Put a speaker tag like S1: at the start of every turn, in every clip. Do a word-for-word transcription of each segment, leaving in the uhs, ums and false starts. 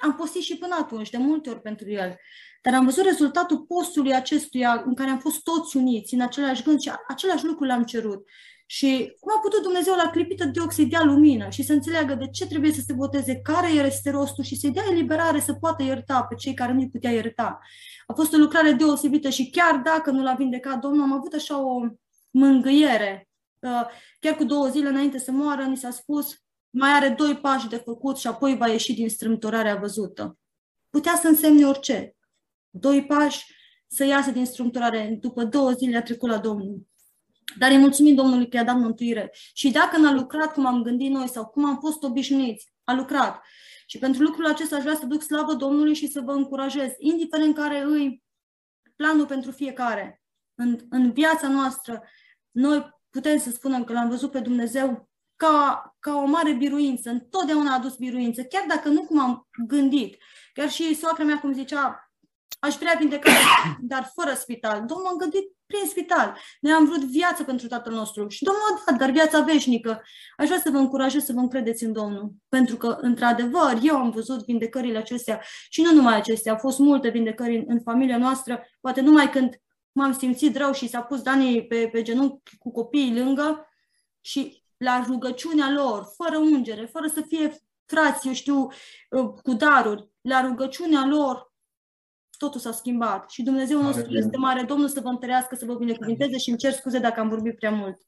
S1: am postit și până atunci, de multe ori pentru el. Dar am văzut rezultatul postului acestuia în care am fost toți uniți, în același gând și același lucru l-am cerut. Și cum a putut Dumnezeu la clipită de ochi să-i dea lumină și să înțeleagă de ce trebuie să se boteze, care este rostul și să-i dea eliberare să poată ierta pe cei care nu-i putea ierta. A fost o lucrare deosebită și chiar dacă nu l-a vindecat Domnul, am avut așa o mângâiere. Chiar cu două zile înainte să moară, ni s-a spus, mai are doi pași de făcut și apoi va ieși din strâmtorarea văzută. Putea să însemne orice. Doi pași să iasă din strâmtorare. După două zile a trecut la Domnul. Dar îi mulțumim Domnului că i-a dat mântuire. Și dacă n-a lucrat cum am gândit noi sau cum am fost obișnuiți, a lucrat. Și pentru lucrul acesta aș vrea să duc slavă Domnului și să vă încurajez, indiferent care îi planul pentru fiecare. În, în viața noastră, noi putem să spunem că l-am văzut pe Dumnezeu ca, ca o mare biruință. Întotdeauna a adus biruință, chiar dacă nu cum am gândit. Chiar și soacra mea, cum zicea, aș vrea vindecare, dar fără spital. Domnul a gândit prin spital. Noi am vrut viață pentru Tatăl nostru și Domnul a dat, dar viața veșnică. Aș vrea să vă încurajez să vă încredeți în Domnul. Pentru că, într-adevăr, eu am văzut vindecările acestea și nu numai acestea. Au fost multe vindecări în, în familia noastră, poate numai când m-am simțit rău și s-a pus Dani pe, pe genunchi cu copiii lângă și la rugăciunea lor, fără ungere, fără să fie frați, eu știu, cu daruri, la rugăciunea lor, totul s-a schimbat. Și Dumnezeu nostru este mare. Domnul să vă întărească, să vă binecuvinteze și îmi cer scuze dacă am vorbit prea mult.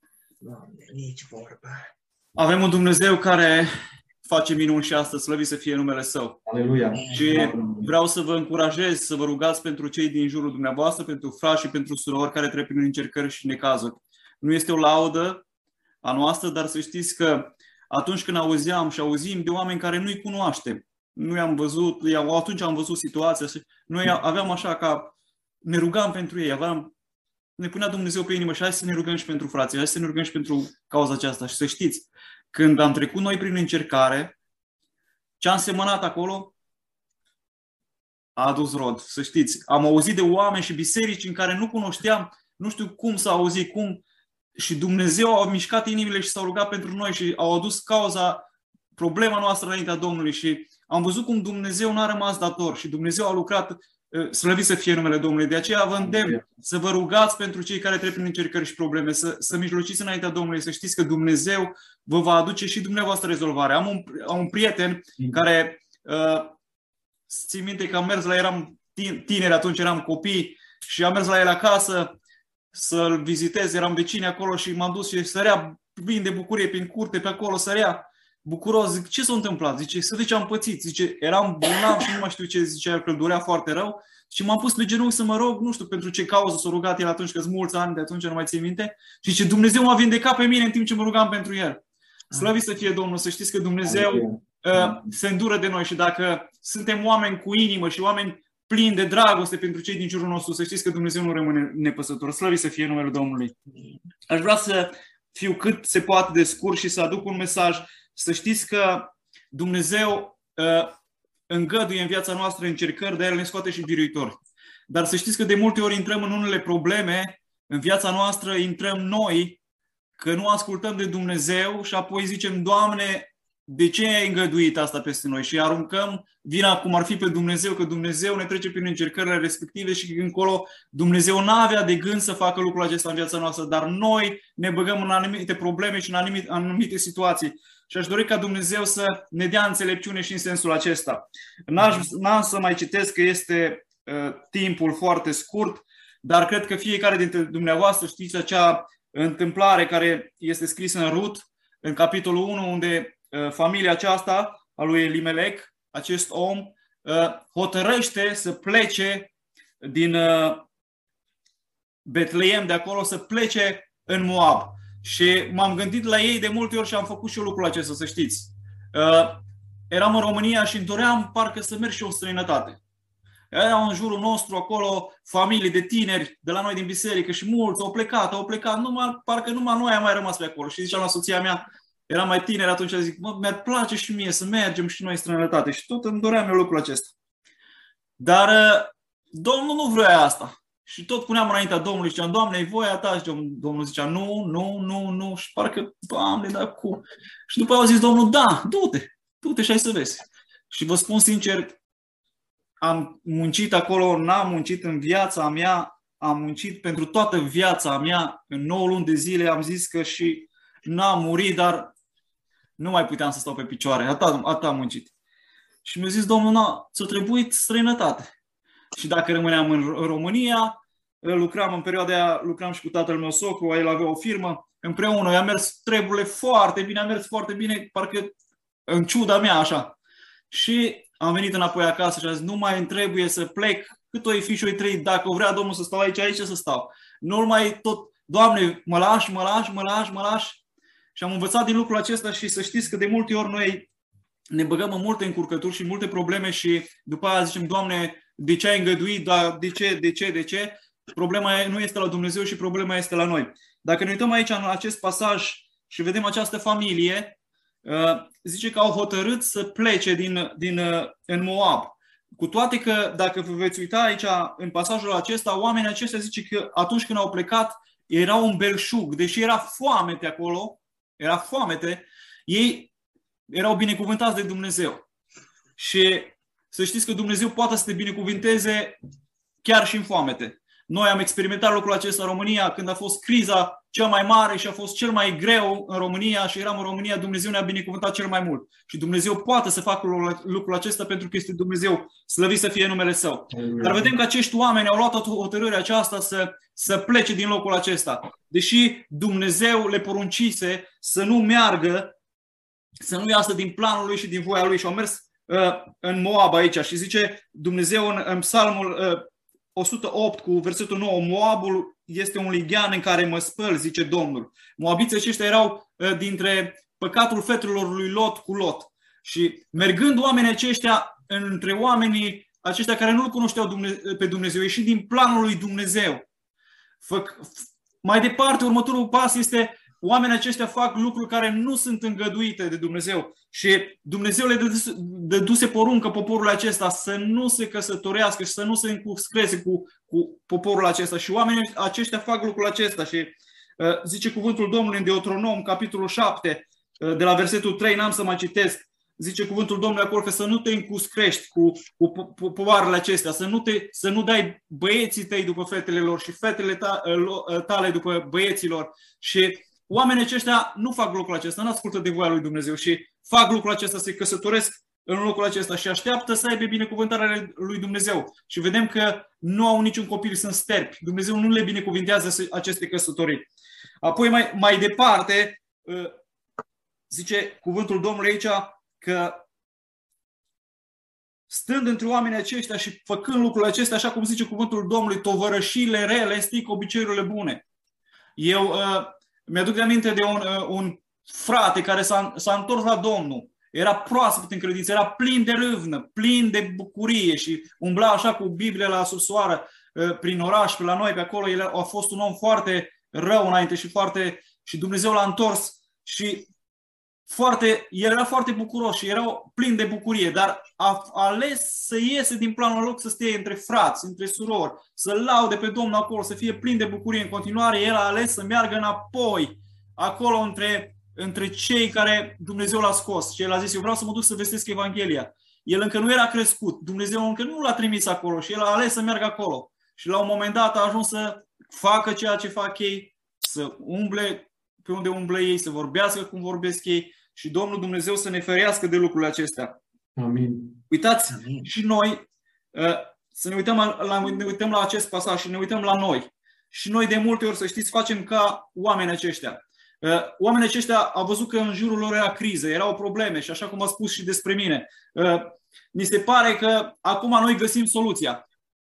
S2: Nici vorba.
S3: Avem un Dumnezeu care face minuni și astăzi, slăvit să fie numele Său.
S4: Aleluia.
S3: Și vreau să vă încurajez să vă rugați pentru cei din jurul dumneavoastră, pentru frați și pentru surori care trec prin încercări și necazuri. Nu este o laudă a noastră, dar să știți că atunci când auzeam și auzim de oameni care nu-i cunoaștem, nu i-am văzut, atunci am văzut situația și noi aveam așa ca, ne rugam pentru ei, aveam, ne punea Dumnezeu pe inimă și hai să ne rugăm și pentru frații, hai să ne rugăm și pentru cauza aceasta. Și să știți, când am trecut noi prin încercare, ce am semănat acolo a adus rod. Să știți, am auzit de oameni și biserici în care nu cunoșteam, nu știu cum s-a auzit, cum, și Dumnezeu a mișcat inimile și s-au rugat pentru noi și au adus cauza, problema noastră înaintea Domnului și am văzut cum Dumnezeu n-a rămas dator și Dumnezeu a lucrat, slăvit să fie numele Domnului. De aceea vă îndemn să vă rugați pentru cei care trec prin încercări și probleme, să, să mijlociți înaintea Domnului, să știți că Dumnezeu vă va aduce și dumneavoastră rezolvare. Am un, am un prieten care, uh, țin minte că am mers la, eram tineri atunci, eram copii și am mers la el acasă să-l vizitez, eram vecini acolo și m-am dus și sărea plin de bucurie prin curte pe acolo, sărea bucuros. Zic, ce s-a întâmplat? Zice, să zice, am pățit. Zice, eram bolnav și nu mai știu ce zicea, că îl durea foarte rău. Și m-am pus pe genunchi să mă rog, nu știu pentru ce cauză s-a rugat el atunci, că sunt mulți ani de atunci, nu mai țin minte. Și zice, Dumnezeu m-a vindecat pe mine în timp ce mă rugam pentru el. Slăvit să fie Domnul, să știți că Dumnezeu uh, se îndură de noi și dacă suntem oameni cu inimă și oameni plini de dragoste pentru cei din jurul nostru, să știți că Dumnezeu nu rămâne nepăsător. Slăvit să fie numele Domnului. Aș vrea să fiu cât se poate de scurt și să aduc un mesaj. Să știți că Dumnezeu uh, îngăduie în viața noastră încercări, dar El ne scoate și biruitori. Dar să știți că de multe ori intrăm în unele probleme, în viața noastră intrăm noi, că nu ascultăm de Dumnezeu și apoi zicem, Doamne, de ce ai îngăduit asta peste noi? Și aruncăm vina cum ar fi pe Dumnezeu, că Dumnezeu ne trece prin încercările respective și încolo Dumnezeu n-avea de gând să facă lucrul acesta în viața noastră, dar noi ne băgăm în anumite probleme și în anumite, anumite situații. Și aș dori ca Dumnezeu să ne dea înțelepciune și în sensul acesta. N-am să mai citesc că este uh, timpul foarte scurt, dar cred că fiecare dintre dumneavoastră știți acea întâmplare care este scrisă în Rut, în capitolul unu, unde uh, familia aceasta a lui Elimelec, acest om, uh, hotărăște să plece din uh, Betleem, de acolo, să plece în Moab. Și m-am gândit la ei de multe ori și am făcut și eu lucrul acesta, să știți. Uh, eram în România și îmi doream parcă să merg și eu în străinătate. Erau în jurul nostru acolo familii de tineri de la noi din biserică și mulți au plecat, au plecat, numai, parcă numai noi am mai rămas pe acolo. Și ziceam la soția mea, era mai tineri atunci, zic, mă, mi-ar place și mie să mergem și noi în străinătate. Și tot îmi doream eu lucrul acesta. Dar uh, Domnul nu vrea asta. Și tot puneam înaintea Domnului, ziceam, Doamne, e voia ta? Și Domnul zicea, nu, nu, nu, nu. Și parcă, Doamne, dar cum? Și după aia a zis Domnul, da, du-te, du-te și hai să vezi. Și vă spun sincer, am muncit acolo, n-am muncit în viața mea, am muncit pentru toată viața mea, în nouă luni de zile am zis că și n-am murit, dar nu mai puteam să stau pe picioare, atât, atât am muncit. Și mi-a zis Domnul, na, ți-a trebuit străinătate. Și dacă rămâneam în România, lucram în perioada aia, lucram și cu tatăl meu socru, el avea o firmă, împreună, i-a mers treburile foarte bine, a mers foarte bine, parcă în ciuda mea așa. Și am venit înapoi acasă și am zis, nu mai îmi trebuie să plec, cât o fi și o trei, dacă vrea Domnul să stau aici, aici să stau. Nu mai tot, Doamne, mă lași, mă lași, mă lași, mă lași. Și am învățat din lucrul acesta și să știți că de multe ori noi ne băgăm în multe încurcături și multe probleme și după aia zicem, Doamne, de ce ai îngăduit, dar de ce, de ce, de ce? Problema nu este la Dumnezeu și problema este la noi. Dacă ne uităm aici în acest pasaj și vedem această familie, zice că au hotărât să plece din, din, în Moab. Cu toate că, dacă vă veți uita aici în pasajul acesta, oamenii aceștia zice că atunci când au plecat erau un belșug, deși era foamete acolo, era foamete, ei erau binecuvântați de Dumnezeu. Și să știți că Dumnezeu poate să te binecuvinteze chiar și în foamete. Noi am experimentat lucrul acesta în România când a fost criza cea mai mare și a fost cel mai greu în România și eram în România, Dumnezeu ne-a binecuvântat cel mai mult. Și Dumnezeu poate să facă lucrul acesta pentru că este Dumnezeu, slăvit să fie numele Său. Dar vedem că acești oameni au luat hotărârea aceasta să, să plece din locul acesta. Deși Dumnezeu le poruncise să nu meargă, să nu iasă din planul Lui și din voia Lui și au mers uh, în Moab aici. Și zice Dumnezeu în, în psalmul uh, o sută opt cu versetul nouă, Moabul este un lighean în care mă spăl, zice Domnul. Moabiții aceștia erau uh, dintre păcatul fetelor lui Lot cu Lot. Și mergând oamenii aceștia între oamenii aceștia care nu-L cunoșteau pe Dumnezeu, ieși din planul lui Dumnezeu. Făc, mai departe, următorul pas este oamenii aceștia fac lucruri care nu sunt îngăduite de Dumnezeu. Și Dumnezeu le dăduse poruncă poporul acesta să nu se căsătorească și să nu se încuscreze cu, cu poporul acesta. Și oamenii aceștia fac lucrul acesta. Și uh, zice cuvântul Domnului în Deuteronom, capitolul șapte, uh, de la versetul trei, n-am să mai citesc. Zice cuvântul Domnului acolo că să nu te încuscrești cu, cu popoarele acestea, să nu, te, să nu dai băieții tăi după fetele lor și fetele tale după băieților. Și oamenii aceștia nu fac lucrul acesta, nu ascultă de voia lui Dumnezeu și fac lucrul acesta, se căsătoresc în locul acesta și așteaptă să aibă binecuvântarea lui Dumnezeu. Și vedem că nu au niciun copil, sunt sterpi. Dumnezeu nu le binecuvintează aceste căsătorii. Apoi mai, mai departe, zice cuvântul Domnului aici, că stând între oamenii aceștia și făcând lucrul acesta, așa cum zice cuvântul Domnului, tovărășiile rele strică obiceiurile bune. Eu uh, mi-aduc de aminte de un, uh, un frate care s-a, s-a întors la Domnul. Era proaspăt în credință, era plin de râvnă, plin de bucurie și umbla așa cu Biblia la subsoară uh, prin oraș, pe la noi, pe acolo. El a fost un om foarte rău înainte și, foarte, și Dumnezeu l-a întors și Foarte, el era foarte bucuros și era plin de bucurie, dar a ales să iese din planul loc, să stea între frați, între surori, să laude pe Domnul acolo, să fie plin de bucurie în continuare. El a ales să meargă înapoi, acolo între, între cei care Dumnezeu l-a scos. Și el a zis, eu vreau să mă duc să vestesc Evanghelia. El încă nu era crescut, Dumnezeu încă nu l-a trimis acolo și el a ales să meargă acolo. Și la un moment dat a ajuns să facă ceea ce fac ei, să umble pe unde umblă ei, să vorbească cum vorbesc ei. Și Domnul Dumnezeu să ne ferească de lucrurile acestea.
S2: Amin.
S3: Uitați
S2: Amin.
S3: și noi, să ne uităm la, ne uităm la acest pasaj și ne uităm la noi. Și noi de multe ori, să știți, facem ca oamenii aceștia. Oamenii aceștia au văzut că în jurul lor era criză, erau probleme și așa cum a spus și despre mine. Mi se pare că acum noi găsim soluția.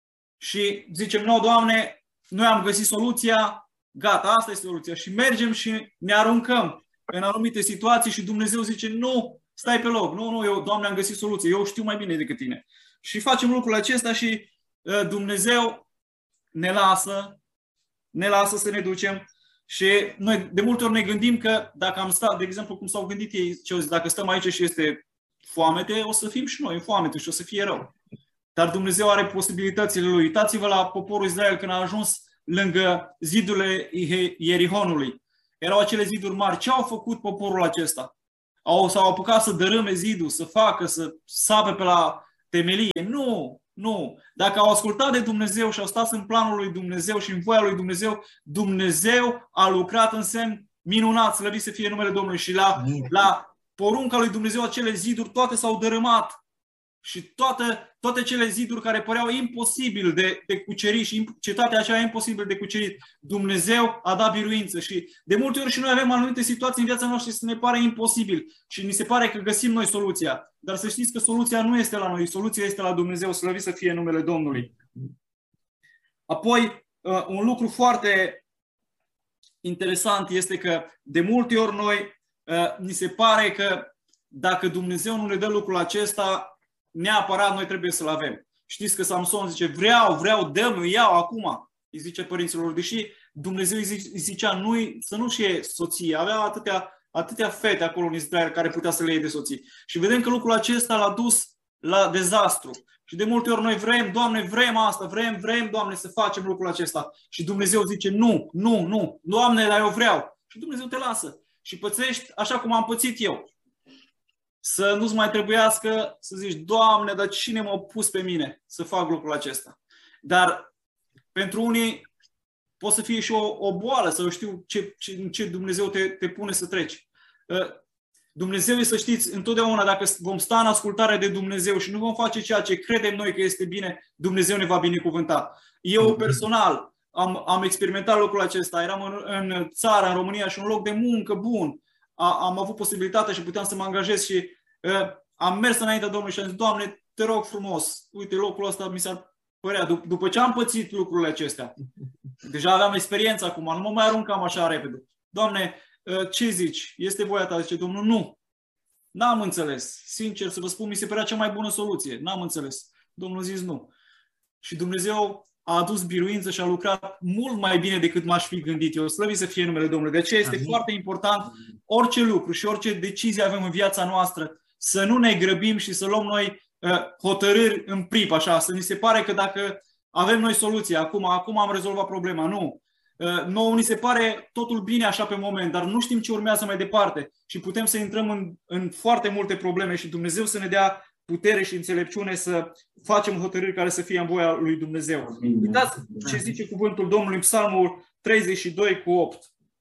S3: Și zicem, nu, Doamne, noi am găsit soluția, gata, asta este soluția. Și mergem și ne aruncăm în anumite situații și Dumnezeu zice, nu, stai pe loc, nu, nu, eu, Doamne, am găsit soluție, eu știu mai bine decât tine. Și facem lucrul acesta și uh, Dumnezeu ne lasă, ne lasă să ne ducem și noi de multe ori ne gândim că dacă am stat, de exemplu, cum s-au gândit ei, ce zis, dacă stăm aici și este foamete, o să fim și noi în foamete și o să fie rău. Dar Dumnezeu are posibilitățile Lui. Uitați-vă la poporul Israel când a ajuns lângă zidurile Ierihonului. Erau acele ziduri mari. Ce au făcut poporul acesta? Au, s-au apucat să dărâme zidul, să facă, să sape pe la, temelie. Nu, nu. Dacă au ascultat de Dumnezeu și au stat în planul lui Dumnezeu și în voia lui Dumnezeu, Dumnezeu a lucrat în semn minunat, slăvit să fie numele Domnului. Și la, la porunca lui Dumnezeu acele ziduri toate s-au dărâmat. Și toate, toate cele ziduri care păreau imposibil de, de cucerit și cetatea aceea imposibil de cucerit, Dumnezeu a dat biruință. Și de multe ori și noi avem anumite situații în viața noastră și se ne pare imposibil și ni se pare că găsim noi soluția. Dar să știți că soluția nu este la noi, soluția este la Dumnezeu, slăvit să fie numele Domnului. Apoi, un lucru foarte interesant este că de multe ori noi ni se pare că dacă Dumnezeu nu ne dă lucrul acesta, neapărat noi trebuie să-l avem. Știți că Samson zice, vreau, vreau, dă-mi, iau acum, îi zice părinților, deși Dumnezeu îi zicea nu, să nu-și iei soție, avea atâtea, atâtea fete acolo în Israel care putea să le iei de soții. Și vedem că lucrul acesta l-a dus la dezastru. Și de multe ori noi vrem, Doamne, vrem asta, vrem, vrem, Doamne, să facem lucrul acesta. Și Dumnezeu zice, nu, nu, nu, Doamne, dar eu vreau. Și Dumnezeu te lasă. Și pățești așa cum am pățit eu. Să nu-ți mai trebuiască să zici, Doamne, dar cine m-a pus pe mine să fac lucrul acesta? Dar pentru unii poate să fie și o, o boală, să știu ce, ce, ce Dumnezeu te, te pune să treci. Dumnezeu, să știți, întotdeauna dacă vom sta în ascultare de Dumnezeu și nu vom face ceea ce credem noi că este bine, Dumnezeu ne va binecuvânta. Eu personal am, am experimentat lucrul acesta. Eram în, în țară, în România și un loc de muncă bun. A, am avut posibilitatea și puteam să mă angajez și uh, am mers înaintea Domnului și am zis, Doamne, te rog frumos, uite, locul ăsta mi s-ar părea. Dup- după ce am pățit lucrurile acestea, deja aveam experiență acum, nu mă mai aruncam așa repede. Doamne, uh, ce zici? Este voia ta? Zice Domnul, nu. N-am înțeles. Sincer să vă spun, mi se părea cea mai bună soluție. N-am înțeles. Domnul a zis nu. Și Dumnezeu a adus biruință și a lucrat mult mai bine decât m-aș fi gândit eu. Slăvit să fie numele Domnului. De aceea este Amin. Foarte important orice lucru și orice decizie avem în viața noastră să nu ne grăbim și să luăm noi uh, hotărâri în prip, așa, să ni se pare că dacă avem noi soluția, acum, acum am rezolvat problema. Nu. Uh, nouă ni se pare totul bine așa pe moment, dar nu știm ce urmează mai departe și putem să intrăm în, în foarte multe probleme și Dumnezeu să ne dea putere și înțelepciune să facem hotărâri care să fie în voia lui Dumnezeu. Uitați ce zice cuvântul Domnului în Psalmul treizeci și doi cu opt.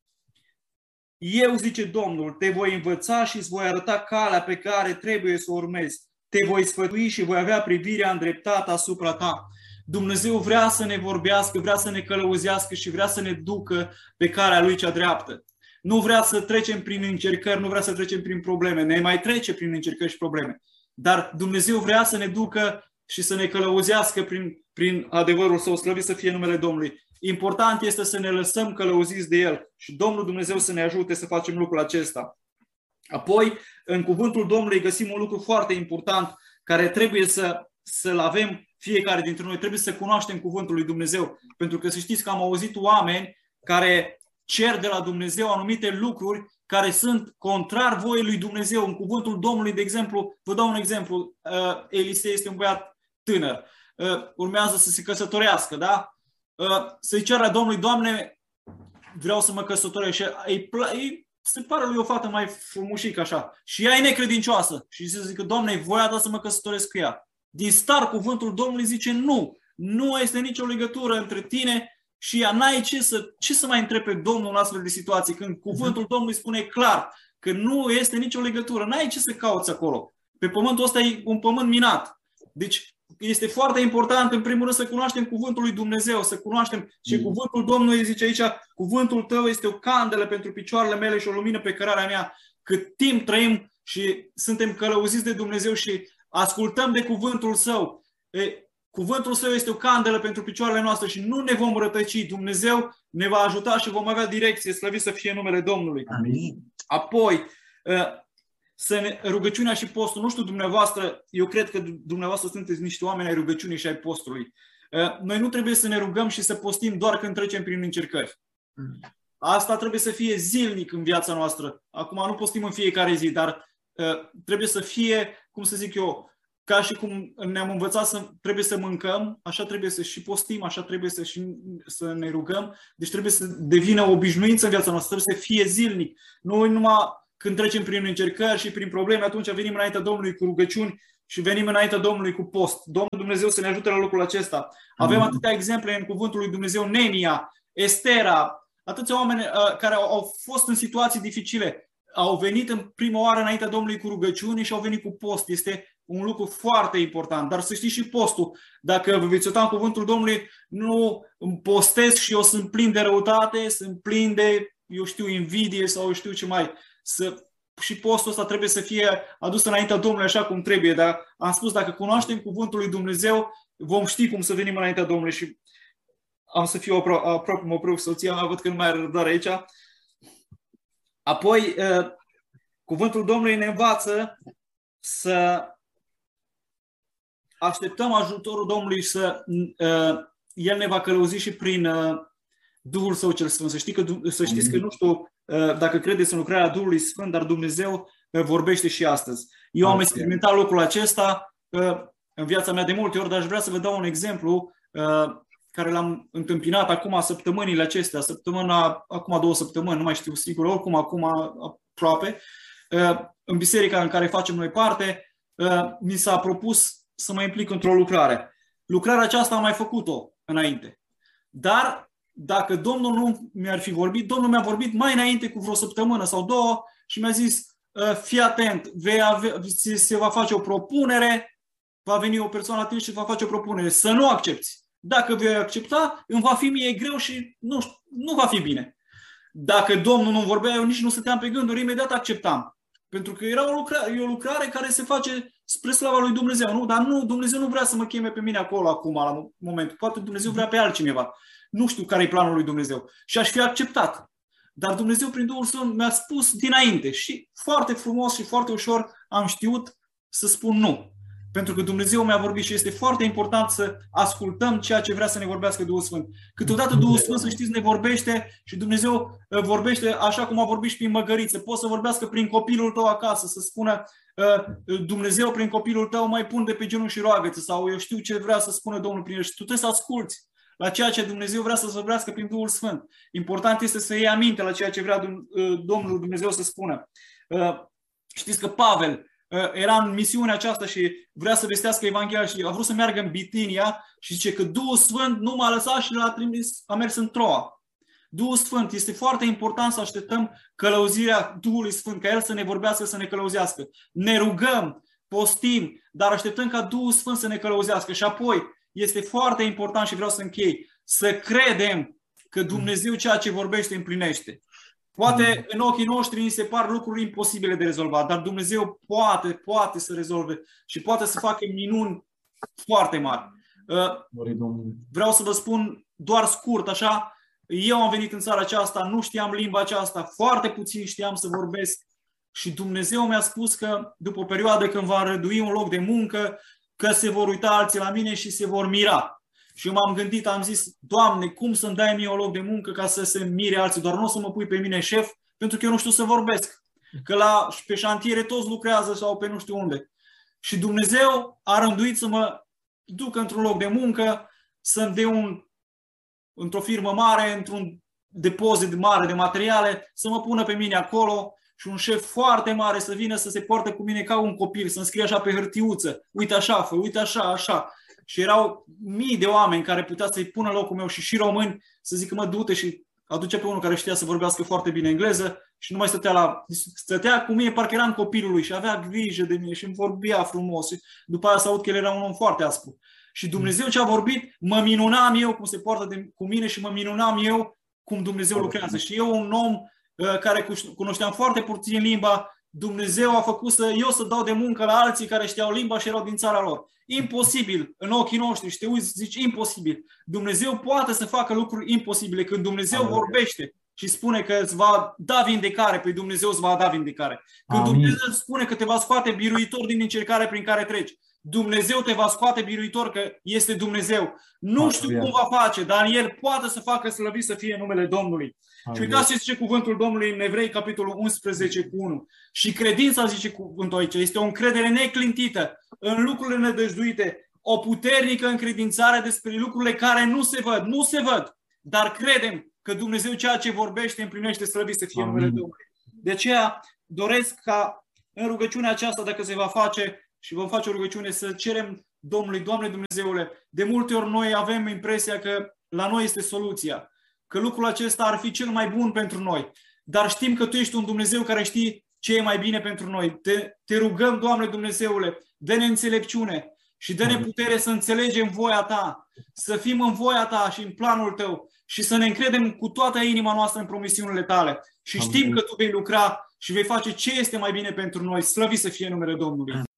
S3: Eu, zice Domnul, te voi învăța și îți voi arăta calea pe care trebuie să o urmezi. Te voi sfătui și voi avea privirea îndreptată asupra ta. Dumnezeu vrea să ne vorbească, vrea să ne călăuzească și vrea să ne ducă pe calea lui cea dreaptă. Nu vrea să trecem prin încercări, nu vrea să trecem prin probleme. Ne mai trece prin încercări și probleme. Dar Dumnezeu vrea să ne ducă și să ne călăuzească prin, prin adevărul Său, slăvit să fie numele Domnului. Important este să ne lăsăm călăuziți de El și Domnul Dumnezeu să ne ajute să facem lucrul acesta. Apoi, în cuvântul Domnului găsim un lucru foarte important care trebuie să, să-l avem fiecare dintre noi. Trebuie să cunoaștem cuvântul lui Dumnezeu. Pentru că să știți că am auzit oameni care cer de la Dumnezeu anumite lucruri care sunt contrar voii lui Dumnezeu. În cuvântul Domnului, de exemplu, vă dau un exemplu. Elisei este un băiat tânăr. Urmează să se căsătorească, da? Să-i ceară Domnului, Doamne, vreau să mă căsătoresc. Și îi, îi se pare lui o fată mai frumușică așa. Și ea e necredincioasă. Și se zice, Doamne, e voia ta să mă căsătoresc cu ea. Din start, cuvântul Domnului zice nu. Nu este nicio legătură între tine și ea. N-ai ce să, ce să mai întrebi pe Domnul în astfel de situații, când cuvântul Domnului spune clar că nu este nicio legătură. N-ai ce să cauți acolo. Pe pământul ăsta e un pământ minat. Deci este foarte important, în primul rând, să cunoaștem cuvântul lui Dumnezeu, să cunoaștem și mm. cuvântul Domnului zice aici, cuvântul tău este o candelă pentru picioarele mele și o lumină pe cărarea mea. Cât timp trăim și suntem călăuziți de Dumnezeu și ascultăm de cuvântul Său, e, cuvântul Său este o candelă pentru picioarele noastre și nu ne vom rătăci. Dumnezeu ne va ajuta și vom avea direcție, slăvit să fie numele Domnului.
S2: Amin.
S3: Apoi, să ne, rugăciunea și postul. Nu știu dumneavoastră, eu cred că dumneavoastră sunteți niște oameni ai rugăciunii și ai postului. Noi nu trebuie să ne rugăm și să postim doar când trecem prin încercări. Asta trebuie să fie zilnic în viața noastră. Acum nu postim în fiecare zi, dar trebuie să fie, cum să zic eu, ca și cum ne-am învățat să trebuie să mâncăm, așa trebuie să și postim, așa trebuie să, și, să ne rugăm. Deci trebuie să devină o obișnuință în viața noastră, trebuie să fie zilnic. Nu numai când trecem prin încercări și prin probleme, atunci venim înaintea Domnului cu rugăciuni și venim înaintea Domnului cu post. Domnul Dumnezeu să ne ajute la lucrul acesta. Avem
S4: Amin.
S3: atâtea exemple în cuvântul lui Dumnezeu, Nemia, Estera, atâția oameni uh, care au, au fost în situații dificile, au venit în prima oară înaintea Domnului cu rugăciuni și au venit cu post. Este un lucru foarte important. Dar să știți și postul. Dacă vă veți uita în cuvântul Domnului, nu îmi postesc și eu sunt plin de răutate, sunt plin de, eu știu, invidie sau eu știu ce mai. Să, și postul ăsta trebuie să fie adus înaintea Domnului așa cum trebuie. Dar am spus, dacă cunoaștem cuvântul lui Dumnezeu, vom ști cum să venim înaintea Domnului. Și am să fiu apro- aproape, mă opresc soția mea, văd că nu mai are răbdare aici. Apoi, cuvântul Domnului ne învață să așteptăm ajutorul Domnului, să El ne va călăuzi și prin Duhul Său cel Sfânt. Să, știi că, să știți că nu știu dacă credeți în lucrarea Duhului Sfânt, dar Dumnezeu vorbește și astăzi. Eu am experimentat lucrul acesta în viața mea de multe ori, dar aș vrea să vă dau un exemplu care l-am întâmpinat acum săptămânile acestea, săptămâna, acum două săptămâni, nu mai știu sigur, oricum acum aproape, în biserica în care facem noi parte, mi s-a propus să mă implic într-o lucrare. Lucrarea aceasta am mai făcut-o înainte. Dar dacă Domnul nu mi-ar fi vorbit, Domnul mi-a vorbit mai înainte cu vreo săptămână sau două și mi-a zis, fii atent, vei avea, se va face o propunere, va veni o persoană la tine și va face o propunere, să nu accepți. Dacă vei accepta, îmi va fi mie greu și nu, nu va fi bine. Dacă Domnul nu vorbea, eu nici nu stăteam pe gânduri, imediat acceptam. Pentru că era o lucrare, e o lucrare care se face spre slava lui Dumnezeu. Nu? Dar nu, Dumnezeu nu vrea să mă cheme pe mine acolo, acum, la momentul. Poate Dumnezeu vrea pe altcineva. Nu știu care e planul lui Dumnezeu. Și aș fi acceptat. Dar Dumnezeu, prin Duhul Său, mi-a spus dinainte. Și foarte frumos și foarte ușor am știut să spun nu. Pentru că Dumnezeu mi-a vorbit și este foarte important să ascultăm ceea ce vrea să ne vorbească Duhul Sfânt. Câteodată Duhul Sfânt, să știți, ne vorbește și Dumnezeu vorbește așa cum a vorbit și prin măgăriță. Poți să vorbească prin copilul tău acasă, să spună Dumnezeu prin copilul tău mai pun de pe genunchi și roagă-ți, sau eu știu ce vrea să spună Domnul prin el și tu trebuie să asculți la ceea ce Dumnezeu vrea să vorbească prin Duhul Sfânt. Important este să iei aminte la ceea ce vrea Domnul Dumnezeu să spună. Știți că Pavel era în misiunea aceasta și vrea să vestească Evanghelia și a vrut să meargă în Bitinia și zice că Duhul Sfânt nu m-a lăsat și l-a trimis, a mers în Troa. Duhul Sfânt, este foarte important să așteptăm călăuzirea Duhului Sfânt, ca El să ne vorbească, să ne călăuzească. Ne rugăm, postim, dar așteptăm ca Duhul Sfânt să ne călăuzească. Și apoi este foarte important și vreau să închei, să credem că Dumnezeu ceea ce vorbește împlinește. Poate în ochii noștri ni se par lucruri imposibile de rezolvat, dar Dumnezeu poate, poate să rezolve și poate să facă minuni foarte mari. Vreau să vă spun doar scurt, așa, eu am venit în țara aceasta, nu știam limba aceasta, foarte puțin știam să vorbesc și Dumnezeu mi-a spus că după o perioadă când va înrădui un loc de muncă, că se vor uita alții la mine și se vor mira. Și eu m-am gândit, am zis, Doamne, cum să-mi dai mie un loc de muncă ca să se mire alții, doar nu o să mă pui pe mine șef, pentru că eu nu știu să vorbesc. Că la, pe șantiere toți lucrează sau pe nu știu unde. Și Dumnezeu a rânduit să mă duc într-un loc de muncă, să-mi dea un, într-o firmă mare, într-un depozit mare de materiale, să mă pună pe mine acolo și un șef foarte mare să vină să se poarte cu mine ca un copil, să-mi scrie așa pe hârtiuță, uite așa, fă, uite așa, așa. Și erau mii de oameni care putea să-i pună locul meu și și români să zică, mă, du-te și aduce pe unul care știa să vorbească foarte bine engleză și nu mai stătea la... Stătea cu mine, parcă eram copilul lui și avea grijă de mine și îmi vorbea frumos. Și după aia să aud că el era un om foarte aspru. Și Dumnezeu ce a vorbit, mă minunam eu cum se poartă de, cu mine și mă minunam eu cum Dumnezeu lucrează. Și eu, un om uh, care cunoșteam foarte puțin limba, Dumnezeu a făcut să eu să dau de muncă la alții care știau limba și erau din țara lor. Imposibil, în ochii noștri, și te uiți, zici imposibil. Dumnezeu poate să facă lucruri imposibile. Când Dumnezeu Amin. vorbește și spune că îți va da vindecare, pe Dumnezeu îți va da vindecare. Când Amin. Dumnezeu spune că te va scoate biruitor din încercare prin care treci, Dumnezeu te va scoate biruitor, că este Dumnezeu. Nu Amin. știu cum va face, dar El poate să facă slăvit să fie numele Domnului. Amin. Și uitați ce zice cuvântul Domnului în Evrei, capitolul unsprezece cu unu. Și credința, zice cuvântul aici, este o încredere neclintită în lucrurile nedăjduite, o puternică încredințare despre lucrurile care nu se văd. Nu se văd, dar credem că Dumnezeu ceea ce vorbește împlinește, slăvit să fie Amin. numele Domnului. De aceea doresc ca în rugăciunea aceasta, dacă se va face, și vom face o rugăciune să cerem Domnului, Doamne Dumnezeule, de multe ori noi avem impresia că la noi este soluția, că lucrul acesta ar fi cel mai bun pentru noi, dar știm că Tu ești un Dumnezeu care știe ce e mai bine pentru noi. Te, te rugăm, Doamne Dumnezeule, dă-ne înțelepciune și dă-ne putere să înțelegem voia Ta, să fim în voia Ta și în planul Tău și să ne încredem cu toată inima noastră în promisiunile Tale. Și știm că Tu vei lucra și vei face ce este mai bine pentru noi. Slăvit să fie numele Domnului.